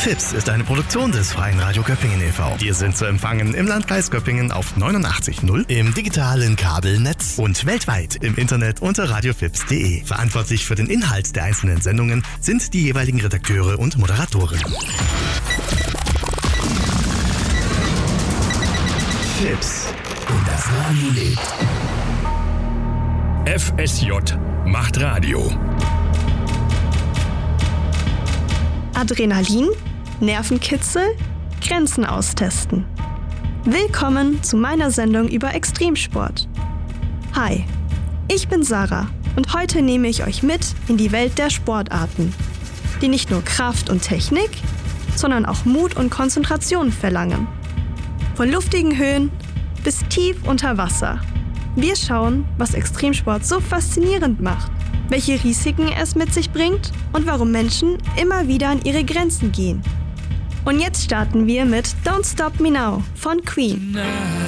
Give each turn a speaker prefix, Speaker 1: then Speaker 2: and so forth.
Speaker 1: FiPS ist eine Produktion des Freien Radio Göppingen e.V. Wir sind zu empfangen im Landkreis Göppingen auf 89.0, im digitalen Kabelnetz und weltweit im Internet unter radiofips.de. Verantwortlich für den Inhalt der einzelnen Sendungen sind die jeweiligen Redakteure und Moderatoren. FiPS. Und das Radio lebt.
Speaker 2: FSJ macht Radio.
Speaker 3: Adrenalin, Nervenkitzel, Grenzen austesten. Willkommen zu meiner Sendung über Extremsport. Hi, ich bin Sarah und heute nehme ich euch mit in die Welt der Sportarten, die nicht nur Kraft und Technik, sondern auch Mut und Konzentration verlangen. Von luftigen Höhen bis tief unter Wasser. Wir schauen, was Extremsport so faszinierend macht, welche Risiken es mit sich bringt und warum Menschen immer wieder an ihre Grenzen gehen. Und jetzt starten wir mit Don't Stop Me Now von Queen.